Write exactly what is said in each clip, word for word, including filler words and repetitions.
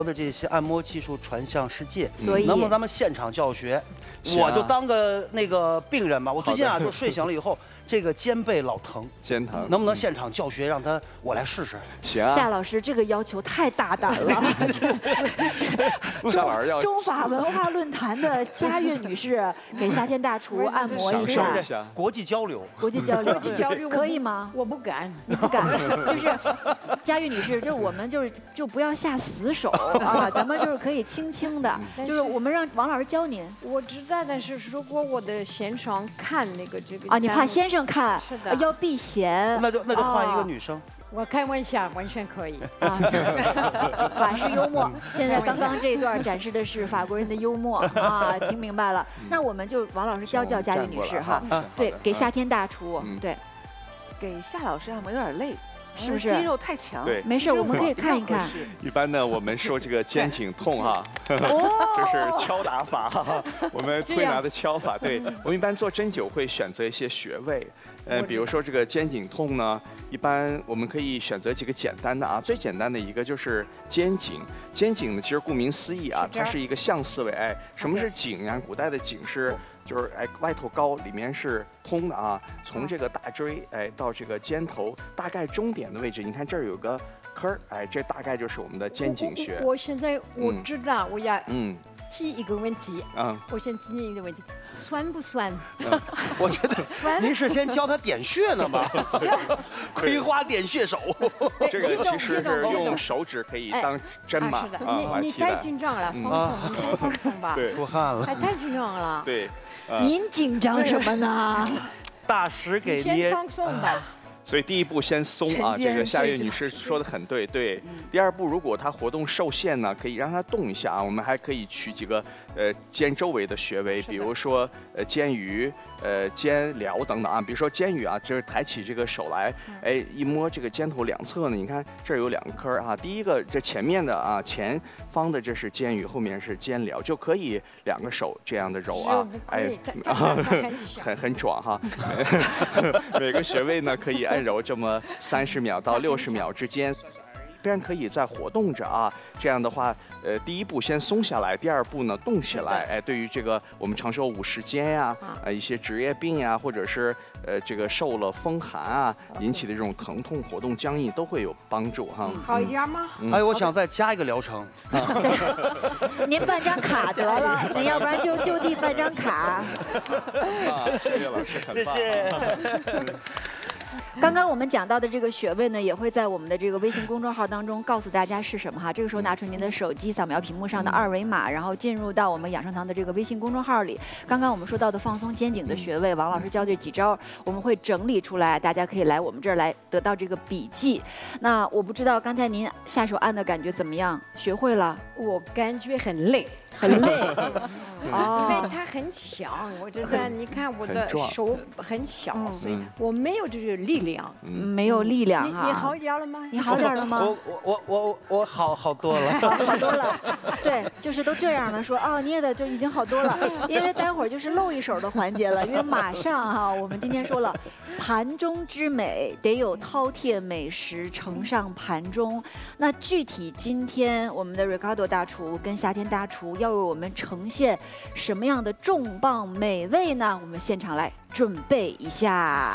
的这些按摩技术传向世界， 所以能不能咱们现场教学？ 行啊我就当个那个病人吧。我最近啊，就睡醒了以后，这个肩背老疼， 肩疼， 能不能现场教学，让他我来试试？ 行啊。 夏老师这个要求太大胆了。 夏老师要中法文化论坛的佳悦女士给夏天大厨按摩一下享受一，下。 国际交流， 国际交流， 国际交流可以吗？ 我不敢， 你不敢，就是佳悦女士，就是我们就是就不要下死手啊，咱们就是可以轻轻的，就是我们让王老师教您我知道，但是如果我的先生看那个这个啊，你怕先生看， 是的啊要避嫌， 那就那就换一个哦女生。 我开玩笑，完全可以。 啊，法式幽默。现在刚刚这一段展示的是法国人的幽默啊，听明白了。那我们就王老师教教佳悦女士哈，对，给夏天大厨，对， 给夏老师按摩有点累， 是不是肌肉太强？ 对， 没事，我们可以看一看。 一般呢，我们说这个肩颈痛哈，这是敲打法哈，我们推拿的敲法。对，我们一般做针灸会选择一些穴位，呃，比如说这个肩颈痛呢，一般我们可以选择几个简单的啊，最简单的一个就是肩颈。肩颈呢，其实顾名思义啊，它是一个象思维。哎，什么是颈啊？古代的颈是。就是哎，外头高，里面是通的啊。从这个大椎哎到这个肩头，大概中点的位置，你看这儿有个坑儿，哎，这大概就是我们的肩颈穴。 我我现在我知道，我要嗯提一个问题。 嗯， 我先提一个问题，酸不酸？ 我觉得您是先教他点穴呢吧？葵花点穴手。 这个其实是用手指可以当针嘛是的， 啊，来你你太替代。 紧张了，放松，你先放松吧。 对， 出汗了。 还太紧张了。 对， 您紧张什么呢？ 大师给你先捏。 放松吧。 所以第一步先松啊， 沉淀这个夏月这种女士说的很对。对，第二步如果她活动受限呢，可以让她动一下啊。我们还可以取几个呃肩周围的穴位，比如说呃肩盂、呃肩髎等等啊。比如说肩盂啊，就是抬起这个手来，哎一摸这个肩头两侧呢，你看这儿有两个坑儿啊。第一个这前面的啊前方的这是肩盂，后面是肩髎，就可以两个手这样的揉啊，哎很很壮哈。每个穴位呢可以按揉这么三十秒到六十秒之间，一边可以在活动着啊。这样的话，呃，第一步先松下来，第二步呢动起来。哎，对于这个我们常说五十肩呀、啊，一些职业病呀、或者是呃这个受了风寒啊引起的这种疼痛、活动僵硬都会有帮助哈。 好一点吗？ 哎，我想再加一个疗程。 您办张卡得了，您要不然就就地办张卡。 啊，谢谢老师，很谢棒。 谢。 刚刚我们讲到的这个穴位呢，也会在我们的这个微信公众号当中告诉大家是什么哈。这个时候拿出您的手机，扫描屏幕上的二维码，然后进入到我们养生堂的这个微信公众号里。刚刚我们说到的放松肩颈的穴位，王老师教这几招，我们会整理出来，大家可以来我们这儿来得到这个笔记。那我不知道刚才您下手按的感觉怎么样？学会了？ 我感觉很累。 很累， 因为它很强，我觉得你看我的手很小，所以我没有这个力量， 没有力量你哈。 你好点了吗？ 你好点了吗？ 我我我我我好好多了， 好多了。对，就是都这样了，说哦捏的就已经好多了，因为待会儿就是露一手的环节了，因为马上哈，我们今天说了，盘中之美得有饕餮美食呈上盘中。那具体今天我们的 Ricardo 大厨跟夏天大厨要为我们呈现什么样的重磅美味呢？我们现场来准备一下。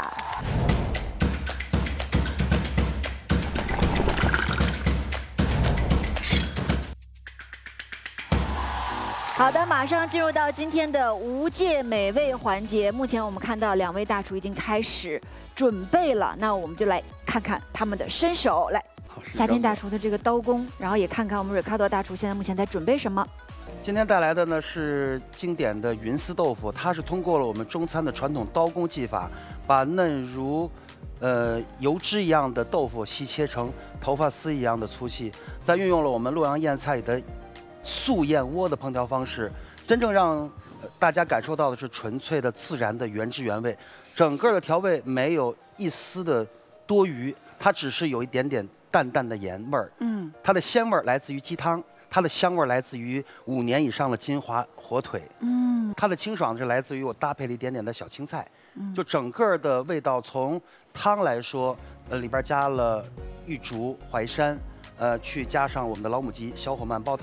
好的，马上进入到今天的无界美味环节。目前我们看到两位大厨已经开始准备了，那我们就来看看他们的身手。来，夏天大厨的这个刀工，然后也看看我们 Ricardo 大厨现在目前在准备什么。 今天带来的呢是经典的云丝豆腐，它是通过了我们中餐的传统刀工技法，把嫩如呃油脂一样的豆腐细切成头发丝一样的粗细，再运用了我们洛阳燕菜里的素燕窝的烹调方式，真正让大家感受到的是纯粹的自然的原汁原味。整个的调味没有一丝的多余，它只是有一点点淡淡的盐味儿。嗯，它的鲜味儿来自于鸡汤。它的香味来自于五年以上的金华火腿，嗯，它的清爽是来自于我搭配了一点点的小青菜，嗯，就整个的味道从汤来说，呃，里边加了玉竹、淮山，呃，去加上我们的老母鸡小火慢煲汤。